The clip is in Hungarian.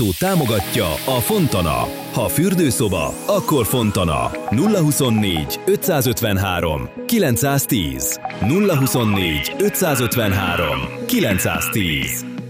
támogatja a Fontana. Ha fürdőszoba, akkor Fontana. 024 553 910. 024 553 910.